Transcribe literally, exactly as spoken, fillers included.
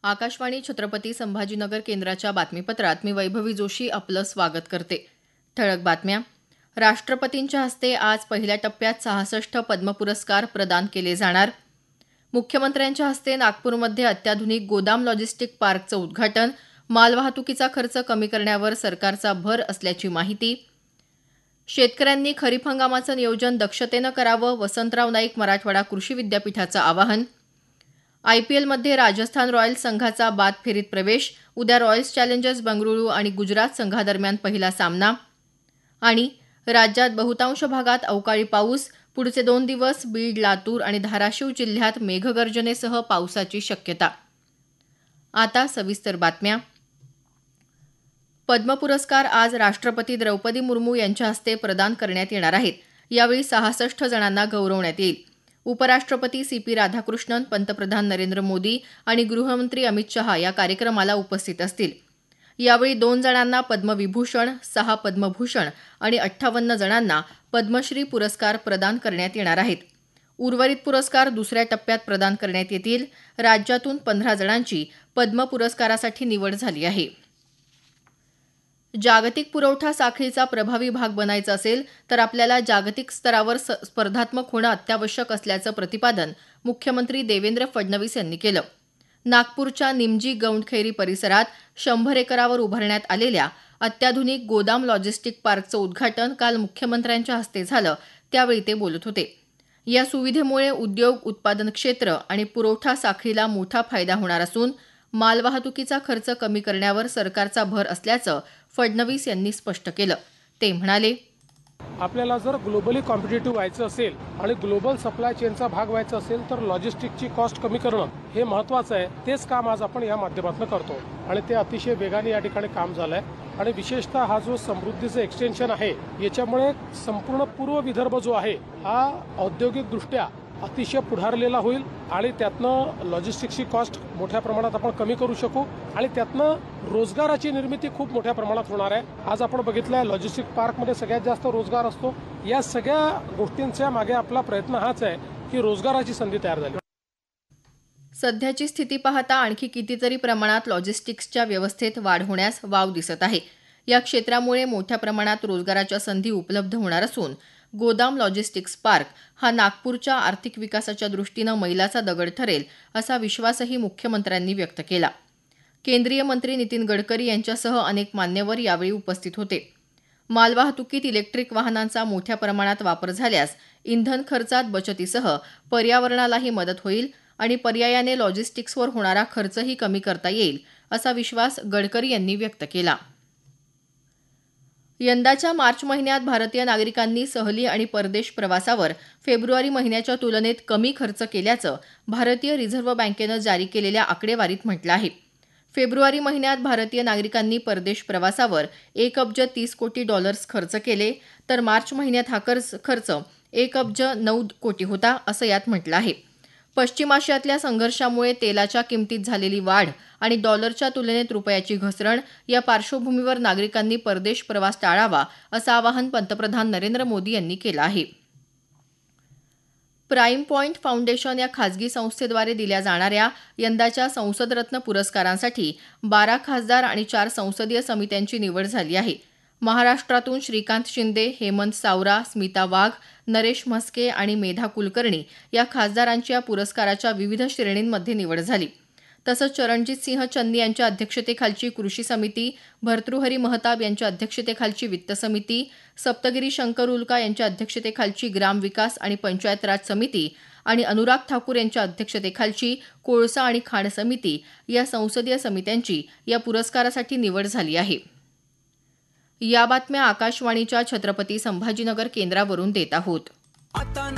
आकाशवाणी छत्रपती संभाजीनगर केंद्राच्या बातमीपत्रात मी वैभवी जोशी आपलं स्वागत करते. ठळक बातम्या. राष्ट्रपतींच्या हस्ते आज पहिल्या टप्प्यात सहासष्ट पद्म पुरस्कार प्रदान केले जाणार. मुख्यमंत्र्यांच्या हस्ते नागपूरमध्ये अत्याधुनिक गोदाम लॉजिस्टिक पार्कचं उद्घाटन. मालवाहतुकीचा खर्च कमी करण्यावर सरकारचा भर असल्याची माहिती. शेतकऱ्यांनी खरीप हंगामाचं नियोजन दक्षतेनं करावं. वसंतराव नाईक मराठवाडा कृषी विद्यापीठाचं आवाहन. आयपीएलमध्ये राजस्थान रॉयल्स संघाचा बाद फेरीत प्रवेश. उद्या रॉयल्स चॅलेंजर्स बंगळुरू आणि गुजरात संघादरम्यान पहिला सामना. आणि राज्यात बहुतांश भागात अवकाळी पाऊस. पुढचे दोन दिवस बीड, लातूर आणि धाराशिव जिल्ह्यात मेघगर्जनेसह पावसाची शक्यता. आता सविस्तर बातम्या. पद्म पुरस्कार आज राष्ट्रपती द्रौपदी मुर्मू यांच्या हस्ते प्रदान करण्यात येणार आहेत. यावेळी सहासष्ट जणांना गौरवण्यात येईल. उपराष्ट्रपती सी पी राधाकृष्णन, पंतप्रधान नरेंद्र मोदी आणि गृहमंत्री अमित शहा या कार्यक्रमाला उपस्थित असतील. यावेळी दोन जणांना पद्मविभूषण, सहा पद्मभूषण आणि अठ्ठावन्न जणांना पद्मश्री पुरस्कार प्रदान करण्यात येणार आहेत. उर्वरित पुरस्कार दुसऱ्या टप्प्यात प्रदान करण्यात येतील. राज्यातून पंधरा जणांची पद्म पुरस्कारासाठी निवड झाली आहे. जागतिक पुरवठा साखळीचा प्रभावी भाग बनायचं असेल तर आपल्याला जागतिक स्तरावर स्पर्धात्मक होणं अत्यावश्यक असल्याचं प्रतिपादन मुख्यमंत्री देवेंद्र फडणवीस यांनी केलं. नागपूरच्या निमजी गौंडखैरी परिसरात शंभर एकरावर उभारण्यात आलेल्या अत्याधुनिक गोदाम लॉजिस्टिक पार्कचं उद्घाटन काल मुख्यमंत्र्यांच्या हस्ते झालं. त्यावेळी ते बोलत होते. या सुविधेमुळे उद्योग, उत्पादन क्षेत्र आणि पुरवठा साखळीला मोठा फायदा होणार असून मालवाहतुकीचा खर्च कमी करण्यावर सरकारचा भर असल्याचं फडणवीस यांनी स्पष्ट केलं. ते म्हणाले, आपल्याला जर ग्लोबली कॉम्पिटिटिव्ह व्हायचं असेल आणि ग्लोबल सप्लाय चेनचा भाग व्हायचा असेल तर लॉजिस्टिकची कॉस्ट कमी करणं हे महत्त्वाचं आहे. तेच काम आज आपण या माध्यमातून करतो आणि ते अतिशय वेगाने या ठिकाणी काम झालंय. आणि विशेषतः हा जो समृद्धीचं एक्सटेन्शन आहे याच्यामुळे संपूर्ण पूर्व विदर्भ जो आहे हा औद्योगिकदृष्ट्या अतिशय पुढारलेला होईल आणि त्यातनं लॉजिस्टिक्सची कॉस्ट मोठ्या प्रमाणात आपण कमी करू शकू आणि त्यातनं रोजगाराची निर्मिती खूप मोठ्या प्रमाणात होणार आहे. आज आपण बघितलंय लॉजिस्टिक पार्कमध्ये सगळ्यात जास्त रोजगार असतो. या सगळ्या गोष्टींच्या मागे आपला प्रयत्न हाच आहे की रोजगाराची संधी तयार झाली. सध्याची स्थिती पाहता आणखी कितीतरी प्रमाणात लॉजिस्टिक्सच्या व्यवस्थेत वाढ होण्यास वाव दिसत आहे. या क्षेत्रामुळे मोठ्या प्रमाणात रोजगाराच्या संधी उपलब्ध होणार असून गोदाम लॉजिस्टिक्स पार्क हा नागपूरच्या आर्थिक विकासाच्या दृष्टीनं मैलाचा दगड ठरेल असा विश्वासही मुख्यमंत्र्यांनी व्यक्त केला. केंद्रीय मंत्री नितीन गडकरी यांच्यासह अनेक मान्यवर यावेळी उपस्थित होते. मालवाहतुकीत इलेक्ट्रिक वाहनांचा मोठ्या प्रमाणात वापर झाल्यास इंधन खर्चात बचतीसह पर्यावरणालाही मदत होईल आणि पर्यायाने लॉजिस्टिक्सवर होणारा खर्चही कमी करता येईल असा विश्वास गडकरी यांनी व्यक्त केला. यंदाच्या मार्च महिन्यात भारतीय नागरिकांनी सहली आणि परदेश प्रवासावर फेब्रुवारी महिन्याच्या तुलनेत कमी खर्च केल्याचं भारतीय रिझर्व्ह बँकेनं जारी केलेल्या आकडेवारीत म्हटलं आहे. फेब्रुवारी महिन्यात भारतीय नागरिकांनी परदेश प्रवासावर एक अब्ज तीस कोटी डॉलर्स खर्च केले तर मार्च महिन्यात हा खर्च एक अब्ज नऊ कोटी होता असं यात म्हटलं आहे. पश्चिम आशियातल्या संघर्षामुळे तेलाच्या किमतीत झालेली वाढ आणि डॉलरच्या तुलनेत रुपयाची घसरण या पार्श्वभूमीवर नागरिकांनी परदेश प्रवास टाळावा असं आवाहन पंतप्रधान नरेंद्र मोदी यांनी केलं आहे. प्राईम पॉईंट फाउंडेशन या खासगी संस्थेद्वारे दिल्या जाणाऱ्या यंदाच्या संसदरत्न पुरस्कारांसाठी बारा खासदार आणि चार संसदीय समित्यांची निवड झाली आहे. महाराष्ट्रातून श्रीकांत शिंदे, हेमंत सावरा, स्मिता वाघ, नरेश म्हस्के आणि मेधा कुलकर्णी या खासदारांची या पुरस्काराच्या विविध श्रेणींमध्ये निवड झाली. तसंच चरणजित सिंह चन्नी यांच्या अध्यक्षतेखालची कृषी समिती, भर्तृहरी महताब यांच्या अध्यक्षतेखालची वित्त समिती, सप्तगिरी शंकर उल्का यांच्या अध्यक्षतेखालची ग्राम विकास आणि पंचायत राज समिती आणि अनुराग ठाकूर यांच्या अध्यक्षतेखालची कोळसा आणि खाण समिती या संसदीय समित्यांची या पुरस्कारासाठी निवड झाली आहे. या बातम्या आकाशवाणीच्या छत्रपती संभाजीनगर केंद्रावरून देत आहोत.